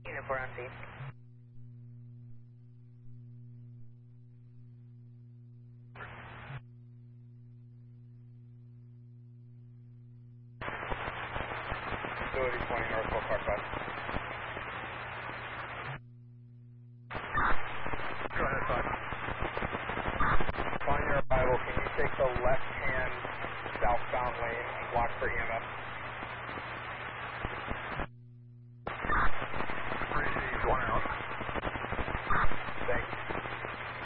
Unit 4 on scene. Facility 20 Northwell Park West. Go ahead, bud. Upon your arrival, can you take the left-hand southbound lane and block for EMS?